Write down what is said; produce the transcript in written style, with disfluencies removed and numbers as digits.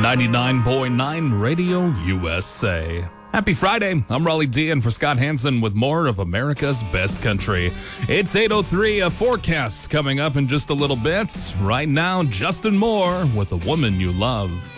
99.9 Radio USA. Happy Friday. I'm Raleigh D, and for Scott Hansen with more of America's Best Country. It's 8:03, a forecast coming up in just a little bit. Right now, Justin Moore with A Woman You Love.